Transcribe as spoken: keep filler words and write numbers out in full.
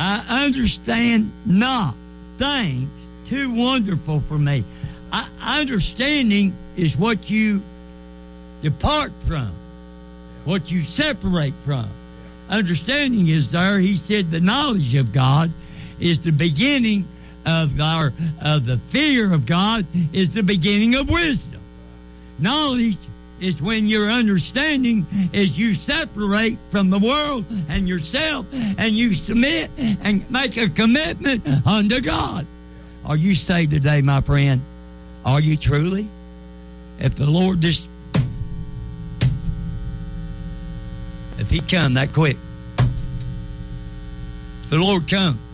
I understand not things too wonderful for me. I, understanding is what you depart from, what you separate from. Understanding is there. He said the knowledge of God is the beginning of our of the fear of God is the beginning of wisdom. Knowledge is when your understanding is you separate from the world and yourself, and you submit and make a commitment unto God. Are you saved today, my friend? Are you truly? If the Lord just, if he come that quick, if the Lord come,